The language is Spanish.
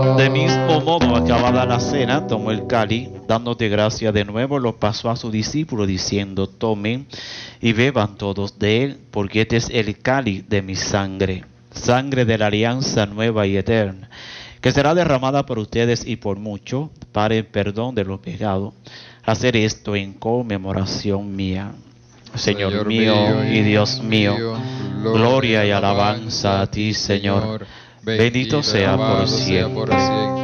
De mismo modo, acabada la cena, tomó el cáliz, dándote gracia de nuevo, lo pasó a sus discípulos, diciendo: tomen y beban todos de él, porque este es el cáliz de mi sangre, sangre de la alianza nueva y eterna, que será derramada por ustedes y por muchos, para el perdón de los pecados. Hacer esto en conmemoración mía. Señor mío y Dios mío, gloria y alabanza a ti, Señor. Bendito sea por siempre.